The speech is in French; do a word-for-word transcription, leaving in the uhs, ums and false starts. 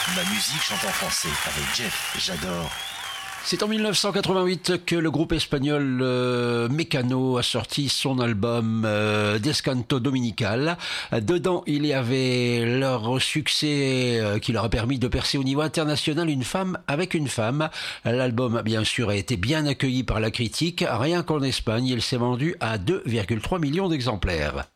Ma musique chante en français avec Jeff, j'adore. C'est en dix-neuf cent quatre-vingt-huit que le groupe espagnol euh, Mecano a sorti son album euh, Descanto Dominical. Dedans, il y avait leur succès euh, qui leur a permis de percer au niveau international, Une femme avec une femme. L'album, bien sûr, a été bien accueilli par la critique. Rien qu'en Espagne, il s'est vendu à deux virgule trois millions d'exemplaires.